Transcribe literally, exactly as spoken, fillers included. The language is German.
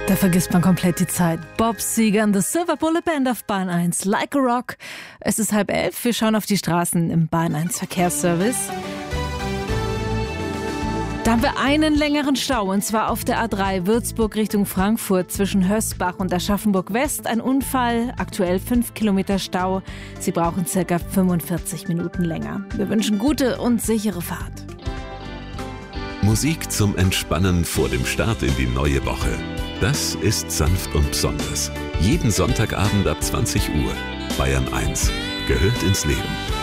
Da vergisst man komplett die Zeit. Bob Seger und the Silver Bullet Band auf Bahn eins. Like a Rock. Es ist halb elf. Wir schauen auf die Straßen im Bahn eins Verkehrsservice. Da haben wir einen längeren Stau, und zwar auf der A drei Würzburg Richtung Frankfurt zwischen Hösbach und Aschaffenburg West. Ein Unfall, aktuell fünf Kilometer Stau. Sie brauchen circa fünfundvierzig Minuten länger. Wir wünschen gute und sichere Fahrt. Musik zum Entspannen vor dem Start in die neue Woche. Das ist sanft und besonders. Jeden Sonntagabend ab zwanzig Uhr. Bayern eins gehört ins Leben.